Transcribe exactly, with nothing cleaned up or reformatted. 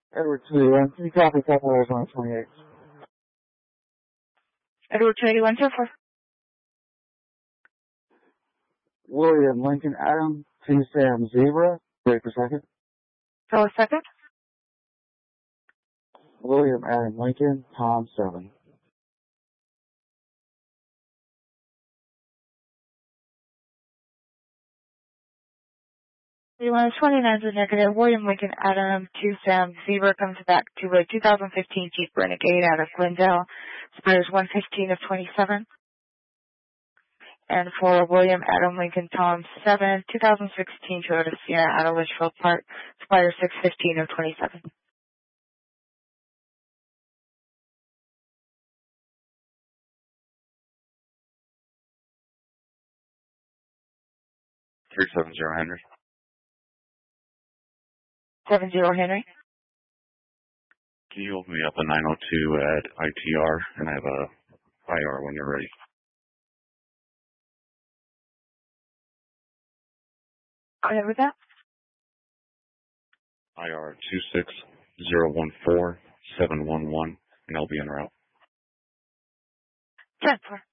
Edward two one, can you copy couple hours on twenty-eight? Edward two eighty-one, two four. William Lincoln Adam, two Sam Zebra, wait per second. So a second. William Adam Lincoln, Tom seven. One twenty-nine is negative. William Lincoln Adam, two Sam Zebra comes back to a two thousand fifteen Jeep Renegade out of Glendale. Expires one fifteen of twenty-seven. And for William Adam Lincoln Tom seven, two thousand sixteen Toyota Sienna out of Litchfield Park. Expires six fifteen of twenty-seven. three seven zero Henry. seven zero Henry. Can you open me up a nine oh two at I T R, and I have a I R when you're ready. Go ahead with that. I R two six zero one four seven one one, and I'll be en route. ten four.